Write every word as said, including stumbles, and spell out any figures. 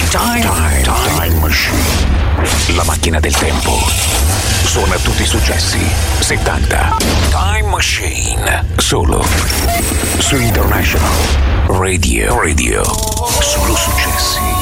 Time, time, time Machine. La macchina del tempo. Suona tutti i successi settanta. Time Machine. Solo su International Radio. Radio. Solo successi.